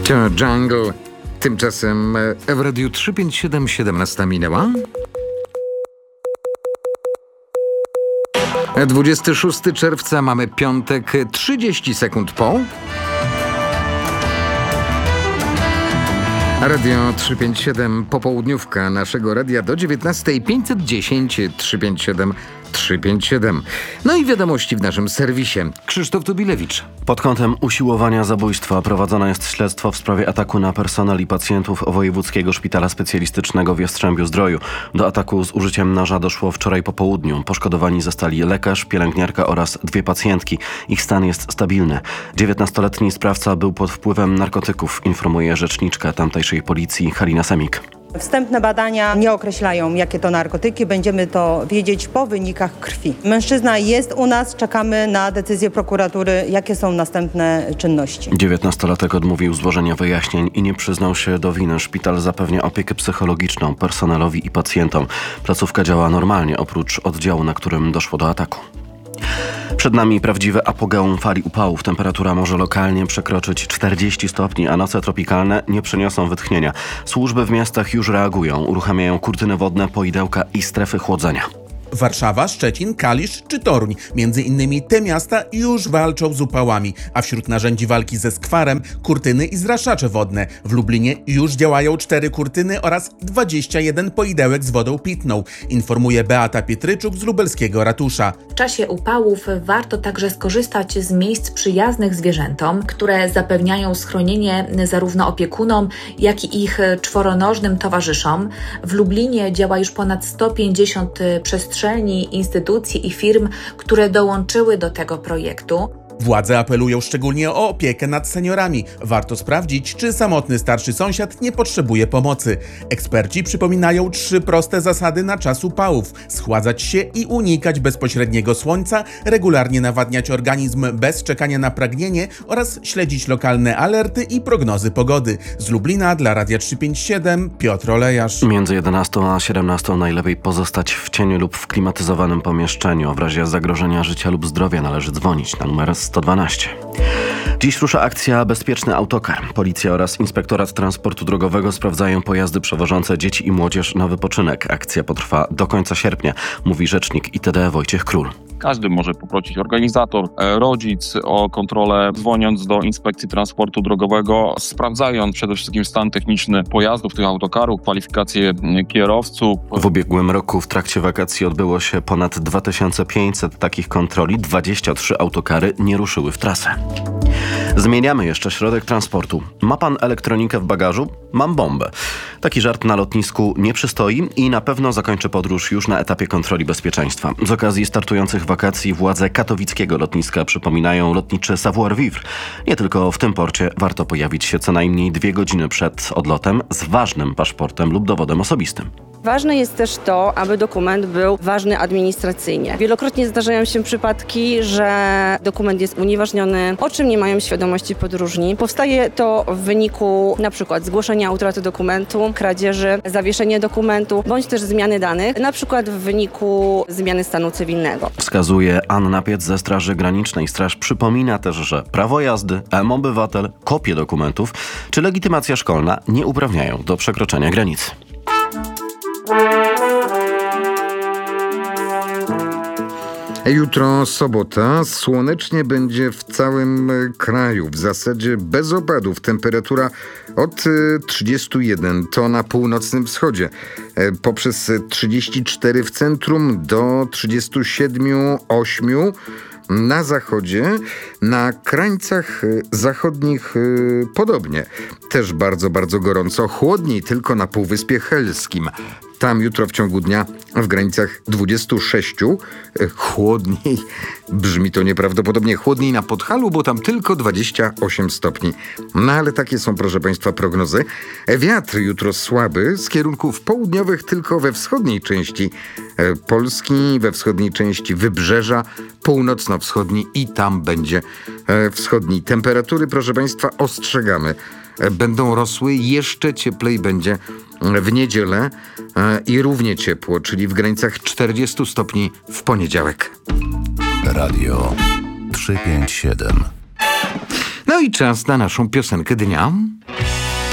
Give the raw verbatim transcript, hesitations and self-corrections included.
To Jungle. Tymczasem w Radiu trzysta pięćdziesiąt siedem siedemnasta minęła. dwudziestego szóstego czerwca mamy piątek, trzydzieści sekund po. Radio trzysta pięćdziesiąt siedem, popołudniówka naszego radia do dziewiętnastej, pięćset dziesięć trzysta pięćdziesiąt siedem trzysta pięćdziesiąt siedem. No i wiadomości w naszym serwisie. Krzysztof Tubilewicz. Pod kątem usiłowania zabójstwa prowadzone jest śledztwo w sprawie ataku na personel i pacjentów Wojewódzkiego Szpitala Specjalistycznego w Jastrzębiu-Zdroju. Do ataku z użyciem noża doszło wczoraj po południu. Poszkodowani zostali lekarz, pielęgniarka oraz dwie pacjentki. Ich stan jest stabilny. dziewiętnastoletni sprawca był pod wpływem narkotyków, informuje rzeczniczka tamtejszej policji Halina Semik. Wstępne badania nie określają, jakie to narkotyki. Będziemy to wiedzieć po wynikach krwi. Mężczyzna jest u nas, czekamy na decyzję prokuratury, jakie są następne czynności. dziewiętnastolatek odmówił złożenia wyjaśnień i nie przyznał się do winy. Szpital zapewnia opiekę psychologiczną personelowi i pacjentom. Placówka działa normalnie, oprócz oddziału, na którym doszło do ataku. Przed nami prawdziwe apogeum fali upałów. Temperatura może lokalnie przekroczyć czterdzieści stopni, a noce tropikalne nie przyniosą wytchnienia. Służby w miastach już reagują, uruchamiają kurtyny wodne, poidełka i strefy chłodzenia. Warszawa, Szczecin, Kalisz czy Toruń. Między innymi te miasta już walczą z upałami, a wśród narzędzi walki ze skwarem kurtyny i zraszacze wodne. W Lublinie już działają cztery kurtyny oraz dwadzieścia jeden poidełek z wodą pitną, informuje Beata Pietryczuk z lubelskiego ratusza. W czasie upałów warto także skorzystać z miejsc przyjaznych zwierzętom, które zapewniają schronienie zarówno opiekunom, jak i ich czworonożnym towarzyszom. W Lublinie działa już ponad sto pięćdziesiąt przestrzeni, instytucji i firm, które dołączyły do tego projektu. Władze apelują szczególnie o opiekę nad seniorami. Warto sprawdzić, czy samotny starszy sąsiad nie potrzebuje pomocy. Eksperci przypominają trzy proste zasady na czas upałów. Schładzać się i unikać bezpośredniego słońca, regularnie nawadniać organizm bez czekania na pragnienie oraz śledzić lokalne alerty i prognozy pogody. Z Lublina dla Radia trzysta pięćdziesiąt siedem Piotr Olejarz. Między jedenastą a siedemnastą najlepiej pozostać w cieniu lub w klimatyzowanym pomieszczeniu. W razie zagrożenia życia lub zdrowia należy dzwonić na numer sto dwanaście. Dziś rusza akcja Bezpieczny Autokar. Policja oraz Inspektorat Transportu Drogowego sprawdzają pojazdy przewożące dzieci i młodzież na wypoczynek. Akcja potrwa do końca sierpnia, mówi rzecznik I T D Wojciech Król. Każdy może poprosić organizator, rodzic o kontrolę, dzwoniąc do Inspekcji Transportu Drogowego, sprawdzając przede wszystkim stan techniczny pojazdów, tych autokarów, kwalifikacje kierowców. W ubiegłym roku w trakcie wakacji odbyło się ponad dwa tysiące pięćset takich kontroli, dwadzieścia trzy autokary nie ruszyły w trasę. Zmieniamy jeszcze środek transportu. Ma pan elektronikę w bagażu? Mam bombę. Taki żart na lotnisku nie przystoi i na pewno zakończy podróż już na etapie kontroli bezpieczeństwa. Z okazji startujących wakacji władze katowickiego lotniska przypominają lotniczy savoir-vivre. Nie tylko w tym porcie warto pojawić się co najmniej dwie godziny przed odlotem z ważnym paszportem lub dowodem osobistym. Ważne jest też to, aby dokument był ważny administracyjnie. Wielokrotnie zdarzają się przypadki, że dokument jest unieważniony, o czym nie mają świadomości podróżni. Powstaje to w wyniku na przykład zgłoszenia utraty dokumentu, kradzieży, zawieszenia dokumentu, bądź też zmiany danych, na przykład w wyniku zmiany stanu cywilnego. Wskazuje Anna Piec ze Straży Granicznej. Straż przypomina też, że prawo jazdy, M-Obywatel, kopie dokumentów czy legitymacja szkolna nie uprawniają do przekroczenia granicy. Jutro sobota, słonecznie będzie w całym kraju, w zasadzie bez opadów. Temperatura od trzydziestu jeden to na północnym wschodzie, poprzez trzydzieści cztery w centrum do trzydziestu siedmiu ośmiu na zachodzie, na krańcach zachodnich podobnie. Też bardzo, bardzo gorąco, chłodniej tylko na Półwyspie Helskim. Tam jutro w ciągu dnia w granicach dwudziestu sześciu, chłodniej, brzmi to nieprawdopodobnie, chłodniej na Podhalu, bo tam tylko dwadzieścia osiem stopni. No ale takie są, proszę Państwa, prognozy. Wiatr jutro słaby, z kierunków południowych tylko we wschodniej części Polski, we wschodniej części Wybrzeża, północno-wschodni i tam będzie wschodni. Temperatury, proszę Państwa, ostrzegamy, będą rosły, jeszcze cieplej będzie w niedzielę i równie ciepło, czyli w granicach czterdziestu stopni w poniedziałek. Radio trzysta pięćdziesiąt siedem. No No i czas na naszą piosenkę dnia.